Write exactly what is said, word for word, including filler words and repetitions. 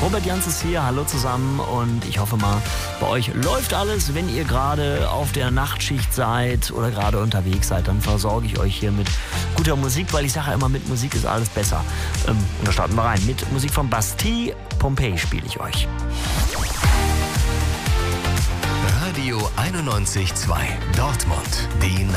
Robert Janz ist hier, hallo zusammen und ich hoffe mal, bei euch läuft alles. Wenn ihr gerade auf der Nachtschicht seid oder gerade unterwegs seid, dann versorge ich euch hier mit guter Musik, weil ich sage ja immer, mit Musik ist alles besser. Ähm, und da starten wir rein. Mit Musik von Bastille, Pompeii spiele ich euch. Radio einundneunzig Komma zwei Dortmund, die